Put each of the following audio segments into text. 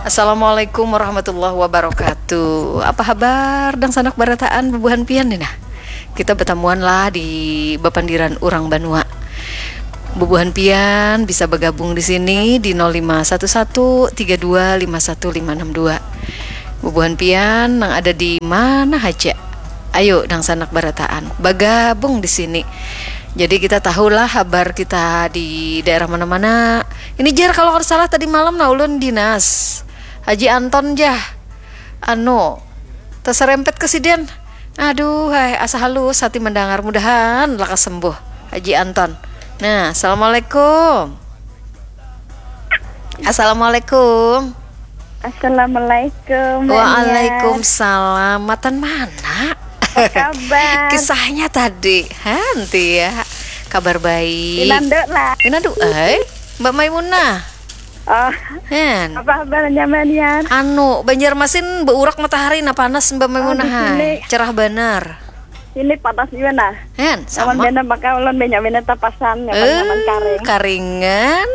Assalamualaikum warahmatullahi wabarakatuh. Apa kabar dan sanak barataan bebuhan pian nah. Kita bertemuan lah di Bapandiran Urang Banua. Bebuhan pian bisa bergabung di sini di 051132515562. Bebuhan pian yang ada di mana aja. Ayo dang sanak barataan bergabung di sini. Jadi kita tahulah kabar kita di daerah mana-mana. Ini Jer kalau nggak salah tadi malam ulun dinas Haji Anton jah terserempet kesiden. Aduh hai asa halus hati mendengar, mudahan lekas sembuh Haji Anton. Nah, assalamualaikum. Assalamualaikum. Assalamualaikum. Waalaikumsalam. Matan mana? Kabar. Kisahnya tadi hanti ya. Kabar baik. Inandu Mbak Maimunah. Oh. Hen. Apa kabar nyamannya? Banjarmasin beurak matahari na panas Mbak Maimunah. Cerah benar. Ini panas gimana? Hen, sama. Awan bena maka ulun banyak bena tapasan nyaman karing. Karingan.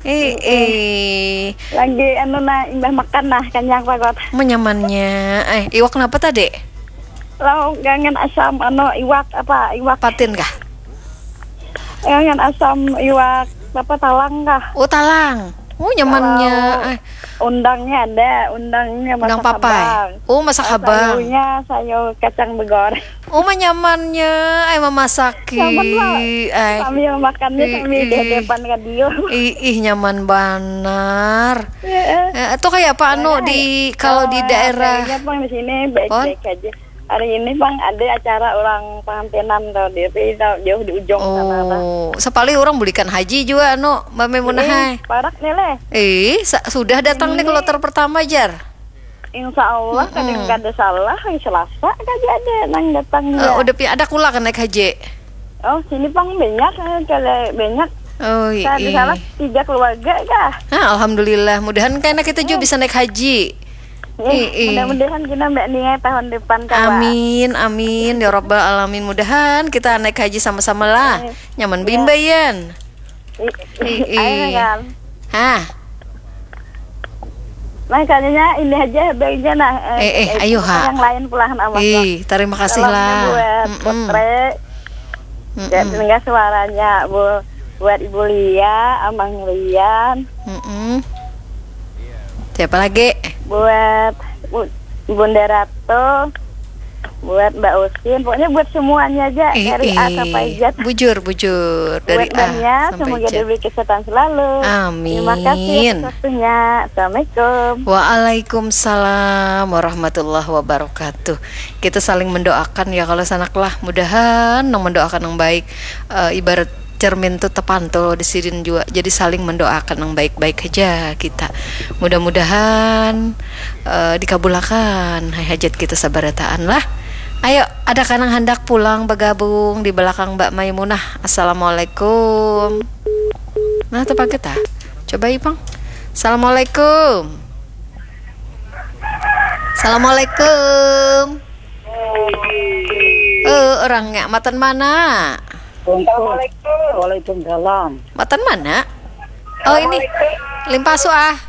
Lagi imbah makan kanyang pagot. Menyamannya. Iwak kenapa tadi? Lau gangan asam iwak patin kah? Gangan asam iwak talang kah? Oh talang. Oh nyamannya. Undangnya masak papai. Oh masak habang. Sayur kacang begoreng. Oh nyamannya memasaki. Kami makannya kami di depan radio. Nyaman banar. Itu kayak apa di kalau di daerah? Bang di sini baik-baik aja. Hari ini Bang ada acara orang pengantinan jauh di ujung sana. Sekali orang belikan haji juga Mbak Maimunah. Parak nih leh. Sudah datang nih kloter pertama Jar. Insya Allah kadang nggak ada salah hari Selasa kaja ada nang datang ya. Udah ada kula kan naik haji. Oh sini Bang banyak kalau banyak. Oh iya. Ada salah 3 keluarga kah? Alhamdulillah mudahan karena kita juga bisa naik haji. Mudah-mudahan kita Mbak Nia tahun depan kawan. Amin ya rabbal alamin. Mudahan kita naik haji sama-sama lah. Nyaman bimbayan. Ayo kan. Makanya ini aja baiknya ayo yang lain pulang sama. Terima kasih lah. Buat dengar suaranya buat Ibu Lia, Amang Lian. Siapa lagi? Buat Bunda Ratu, buat Mbak Usin, pokoknya buat semuanya aja dari A sampai Z. Bujur dari buat A sampai semoga Z. diberi kesehatan selalu. Amin. Terima kasih atas waktunya. Assalamualaikum. Waalaikumsalam warahmatullahi wabarakatuh. Kita saling mendoakan ya kalau sanaklah, mudahan mendoakan yang baik. Ibarat cermin tuh tepantul di sirin juga, jadi saling mendoakan yang baik-baik aja kita. Mudah-mudahan dikabulkan hajat kita sabarataan lah. Ayo, ada kanang hendak pulang bergabung di belakang Mbak Maimunah. Assalamualaikum. Nah tepat kita coba Ipang. Assalamualaikum. Assalamualaikum. Orangnya matan mana? Assalamualaikum. Waalaikumsalam. Matan mana? Oh ini Limpasu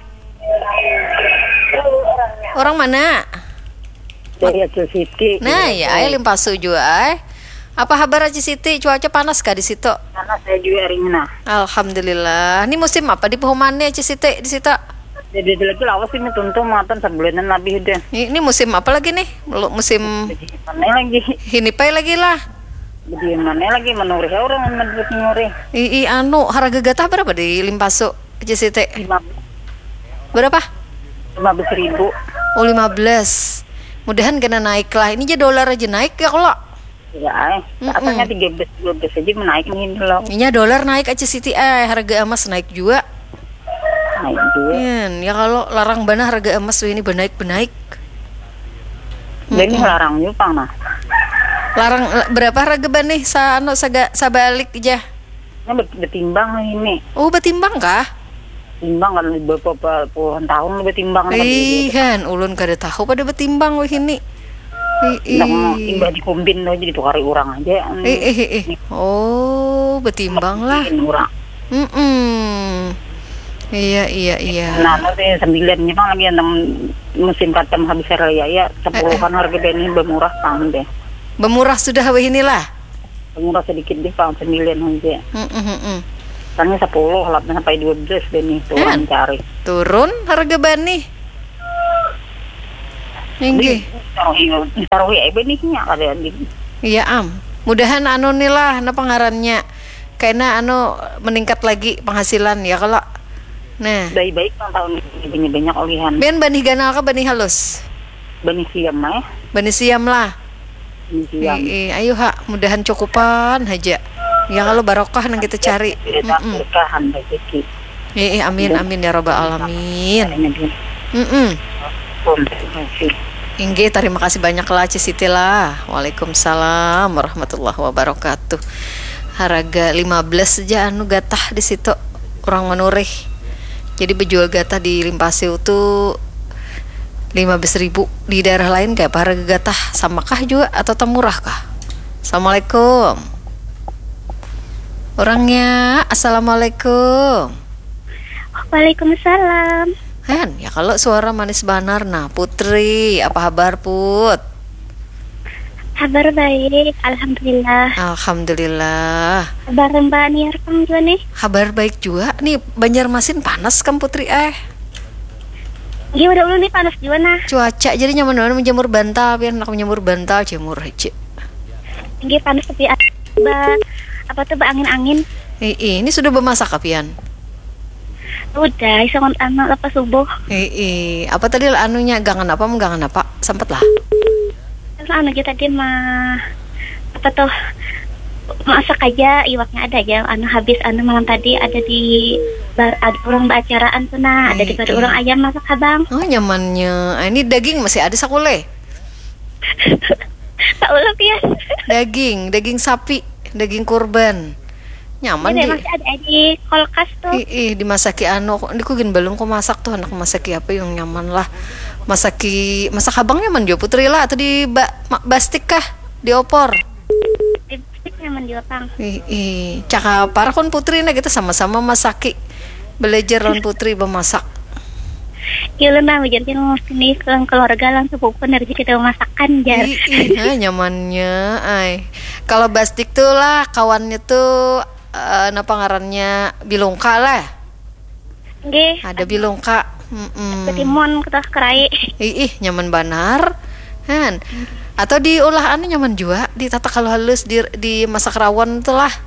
Orang mana? Dari Aceh Siti. Nah ya Limpasu juga Apa kabar Aceh Siti? Cuaca panas kah di situ? Panas saya juga hari ini. Alhamdulillah. Ini musim apa di pehumannya Aceh Siti di situ? Jadi lagi lawas ini tuntung matan sebulanan lebih udah. Ini musim apa lagi nih? Musim mana lagi? Hinipai lagi lah. Jadi mana lagi menurih orang menurih. Harga gatah berapa di Limpasu Aceh Siti? 15. Berapa? 15.000. Oh 15. Mudahan kena naik lah. Ini aja dolar aja naik ya kalau. Ya, katanya 13 aja menaik nih loh. Ini dolar naik Aceh Siti harga emas naik juga. Naik juga. Ya kalau larang bana harga emas tuh ini benaik. Jadi larang juga nah. Larang berapa harga ban nih sabalik aja? Ini betimbang ini. Oh betimbang kah? Timbang kan beberapa puluhan tahun betimbang. Kan ulun kada tahu pada betimbang weh ini. Timbang dikombin aja gitu kari orang aja. Oh betimbang lah. Iya, iya, iya. Nah, nanti 9-nya kan lagi yang musim katem habis raya ya 10 kan harga benih bermurah kan deh. Bermurah sudah inilah. Bermurah sedikit deh kan 9 aja. Karena 10 lah sampai 12 benih turun cari. Turun harga benih. Nggih. Taruh ya benihnya ada di. Iya mudahan anu nilah na pangarannya. Kayaknya anu meningkat lagi penghasilan ya kalau. Nah, Baik-baik tahun ini banyak olihan. Ben benih ganal ka benih halus? Benih siam ya. Benih siam lah. Benih siam. Ayo mudahan cukupan aja. Ya kalau barokah nang kita cari. Berkahan rezeki. Amin amin ya rabbal alamin. Inge, terima kasih banyak lah Cisiti lah. Waalaikumsalam warahmatullahi wabarakatuh. Harga 15 aja anu gatah di situ orang menurih. Jadi berjual gatah di Limpasiu tuh 15.000. Di daerah lain kayak apa harga gatah samakah juga atau temurah kah? Assalamualaikum. Orangnya assalamualaikum. Waalaikumsalam. Hen, ya kalau suara manis banar. Nah, Putri, apa kabar Put? Kabar baik, alhamdulillah. Alhamdulillah. Kabar Mbak Niar Pang juga nih. Kabar baik juga. Nih Banjarmasin panas kan Putri Iya udah nih panas juga nah. Cuaca jadi nyaman menjemur bantal, biar anak menjemur bantal jemur aja. Iya panas tapi apa tuh angin-angin. Ini sudah bermasak kapian? Udah, isongon anak lepas subuh. Apa tadi lah anunya gangan apa? Sempet lah. Anu aja tadi mah apa tuh masak aja, iwaknya ada aja. Anu habis anu malam tadi ada di ada orang beracaraan tuh nah, ada di bar orang ayam masak abang. Oh nyamannya. Ini daging masih ada sakule. Tak ulah ya. Daging sapi, daging kurban. Nyaman di masih ada di kulkas tuh. Dimasaki anu, dikugin belum kok masak tuh anak masaki apa yang nyaman lah. Masak abang nyaman juga Putri lah atau di bastik kah? Di opor? Di bastik nyaman juga Pang. Cakap parah kon Putri nah kita sama-sama masaki. Belajar lawan Putri bermasak. Iya lah jadi sini keluarga langsung pupun dari kita masakan jar. Nyamannya kalau bastik tuh lah kawannya tuh napa ngarannya bilongka lah. Nggih. Ada bilongka. Ketimon kita kerai. Nyaman banar. Han. Atau diolah anu nyaman juga, ditata kalau halus di masak rawon tuh lah.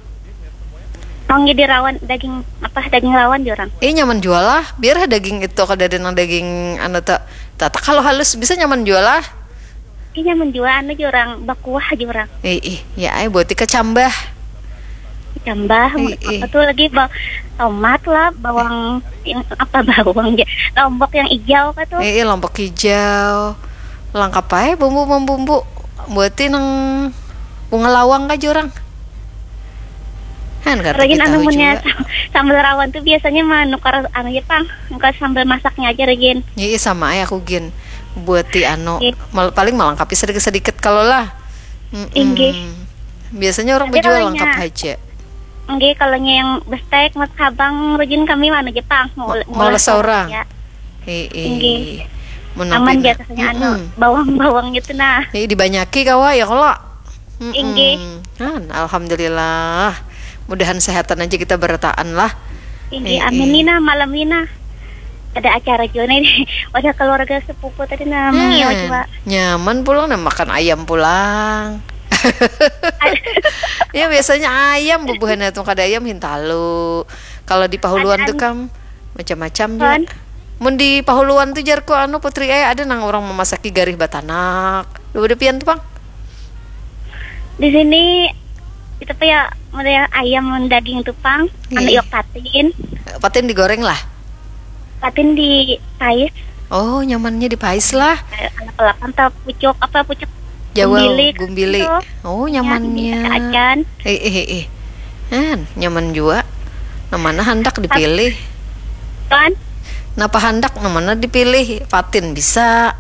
Di rawan daging rawan di orang. Nyaman jual lah, biar daging itu kalau ada daging anu tata kalau halus bisa nyaman jual lah. Nyaman jual anu di orang bakuah di orang. Ya buat kecambah. Apa tuh lagi tomat lah, bawang yang lombok yang hijau kan tuh. Lombok hijau. Lengkap aja bumbu buatin nang bunga lawang ka jorang. Kan kata Ragin kita anu punya juga. sambal rawan tuh biasanya mah nukar anu ya Pang, nukar sambal masaknya aja Ragin. Iya sama aja aku gin. Buati anu paling melengkapi sedikit kalau lah. Biasanya orang berjual lengkap aja. Nggih, kalau yang bestek mas kabang Ragin kami mana Jepang mau seorang. Nggih. Aman biasanya anu bawang-bawang gitu nah. Dibanyaki kawa ya kalau. Alhamdulillah. Mudahan sehatan aja kita bertaan lah. Amin Nina, malam Nina. Ada acara juga nih. Ada keluarga sepupu tadi namanya juga. Nyaman pulang makan ayam pulang. Ya biasanya ayam bubuhan tuh kada ayam hintalu. Kalau di Pahuluan tuh kan macam-macam juga. Mun di Pahuluan tuh jarko anu Putri ada nang orang memasaki garih batanak. Udah pian tuh Pang. Di sini itu apa ya model ayam daging tupang, anu iok patin. Patin digoreng lah. Patin di pais. Oh, nyamannya di pais lah. Anak-anak tak pucuk Jawa gumbili. Oh, nyamannya. Ya, nyaman juga. Namanya hendak dipilih. Kan? Napa hendak namanya dipilih? Patin bisa.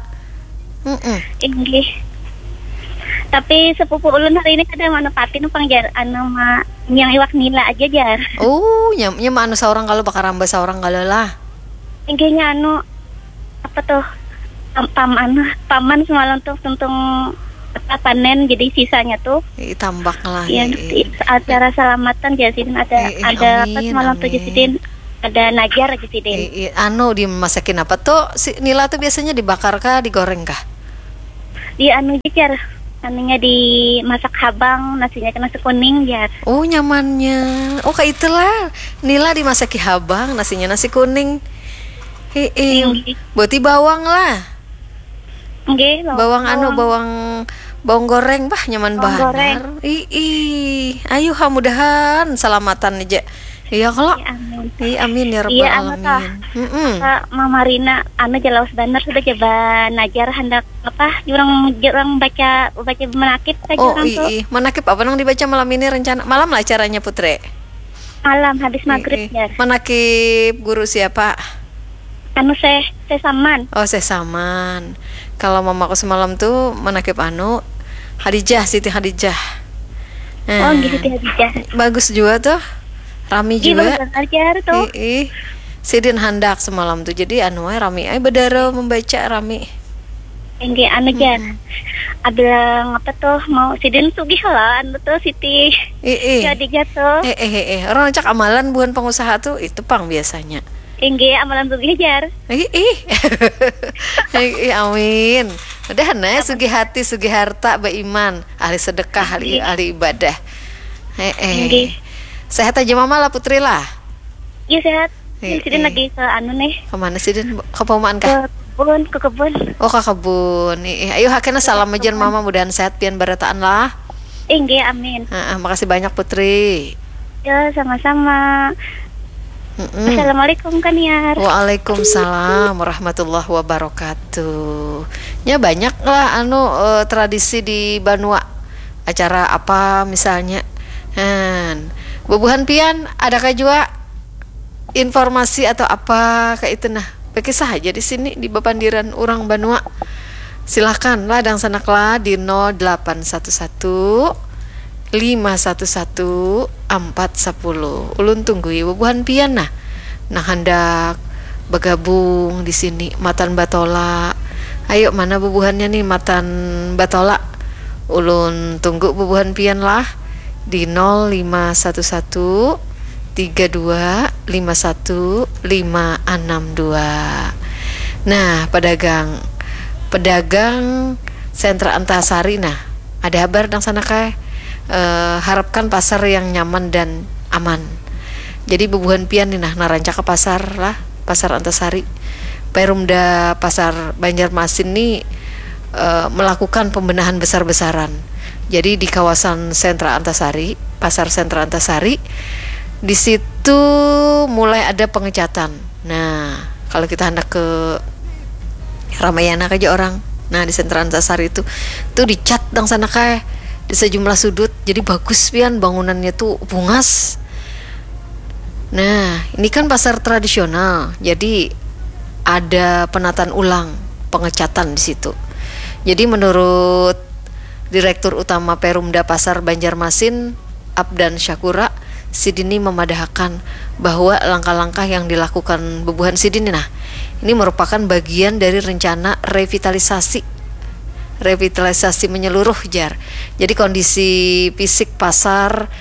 Tapi sepupu ulun hari ini ada mana patin pangjar anu yang iwak nila aja jar. Oh, nya mah anu saurang kalau bakar ramba saurang kalau lah. Intinya anu apa tuh paman semalam tuh tuntung panen jadi sisanya tuh Tambak lah. ya acara selamatan jasidin ada apa semalam tuh jasidin ada najar jasidin. Anu dimasakin apa tuh si nila tuh biasanya dibakar kah digoreng kah? Di anu jar anunya dimasak habang, nasinya kena nasi kuning jar. Oh nyamannya. Oh kayak itulah nila dimasaki habang, nasinya nasi kuning. Berarti bawang lah. Nggih, Bawang bawang goreng bah nyaman banget. Ayo mudahan selamatan aja. Iya kalau. Amin ya rabbal alamin. Mama Rina anu jalaus bener sudah coba najar hendak apa jurang baca menakib saja orang tuh. Menakib apa nang dibaca malam ini rencana malam lah acaranya Putri. Malam habis maghrib ya. Menakib guru siapa? Anu Saman. Oh Saman. Kalau mamaku semalam tuh menakib anu Siti Hadijah. Oh gitu Hadijah. Bagus juga tuh. Rami juga. Ajar tuh. Sidin handak semalam tuh. Jadi anu rami bedaro membaca rami. Enggak anu jar. Bilang apa tuh mau Sidin sugih lah anu tuh Siti. Jadi jatuh. Orang cak amalan bukan pengusaha tuh itu pang biasanya. Enggak amalan sugih jar. Amin. Udah nah sugih hati sugih harta beriman ahli sedekah ahli ibadah. Sehat aja mama lah Putri lah. Iya sehat. Sidin lagi ke anu nih. Kemana Sidin? Ke Paumaan kah? Ke kebun. Oh ke kebun. Ayo hakena salam aja mama mudahan sehat pian barataan lah. Enggak amin. Makasih banyak Putri. Ya sama-sama. Assalamualaikum Kaniar. Waalaikumsalam warahmatullahi wabarakatuh. Ya banyak lah tradisi di Banua. Acara apa misalnya. Bubuhan pian adakah juga informasi atau apa kayak itu nah. Bekisah aja di sini di Bapandiran Urang Banua. Silakan lah dang sanaklah di 0811 511 410. Ulun tunggu ya bubuhan pian nah hendak bergabung di sini Matan Batola. Ayo mana bubuhannya nih Matan Batola. Ulun tunggu bubuhan pian lah di 0511 32 51 562. Nah pedagang sentra Antasari nah ada kabar dang sana kae. Harapkan pasar yang nyaman dan aman. Jadi bubuhan pian nih nah naranca ke pasar lah pasar Antasari. Perumda Pasar Banjarmasin nih melakukan pembenahan besar-besaran. Jadi di kawasan sentra Antasari, pasar sentra Antasari, di situ mulai ada pengecatan. Nah, kalau kita hendak ke Ramayana aja orang. Nah, di sentra Antasari itu dicat dang sana kae di sejumlah sudut. Jadi bagus pian bangunannya tuh bungas. Nah, ini kan pasar tradisional. Jadi ada penataan ulang, pengecatan di situ. Jadi menurut Direktur Utama Perumda Pasar Banjarmasin, Abdan Syakura, Sidini memadahkan bahwa langkah-langkah yang dilakukan bubuhan Sidini nah, ini merupakan bagian dari rencana revitalisasi menyeluruh jar. Jadi kondisi fisik pasar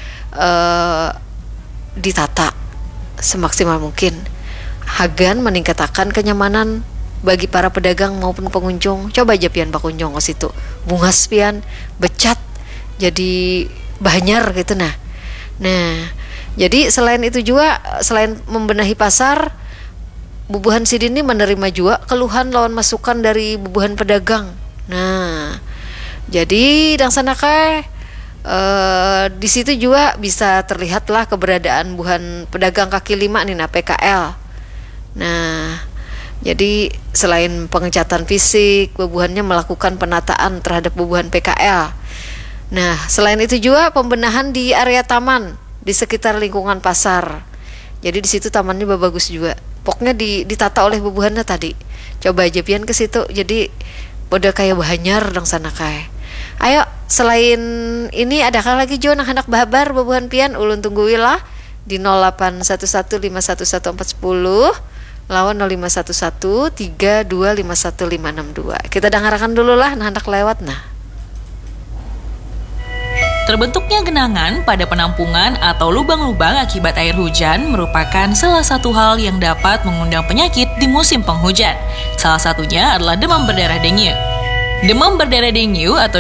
ditata semaksimal mungkin. Hagan meningkatkan kenyamanan bagi para pedagang maupun pengunjung. Coba aja pian bakunjung ke situ. Bungas pian, becat, jadi banyar gitu nah. Nah, jadi selain itu juga selain membenahi pasar, bubuhan Sidini menerima juga keluhan lawan masukan dari bubuhan pedagang. Nah, jadi dang sana kae di situ juga bisa terlihatlah keberadaan buhan pedagang kaki lima nih nah PKL. Nah, jadi selain pengecatan fisik, bubuhannya melakukan penataan terhadap bubuhan PKL. Nah, selain itu juga pembenahan di area taman di sekitar lingkungan pasar. Jadi di situ tamannya bagus juga. Pokoknya ditata oleh bubuhannya tadi. Coba aja pian ke situ. Jadi udah kayak banyar dong sana kae. Ayo, selain ini adakah lagi Jo anak babar babuhan pian ulun tungguilah di 0811511410 lawan 051132515662. Kita dengarkan dulu lah anak lewat nah. Terbentuknya genangan pada penampungan atau lubang-lubang akibat air hujan merupakan salah satu hal yang dapat mengundang penyakit di musim penghujan. Salah satunya adalah demam berdarah dengue. Demam berdarah dengue atau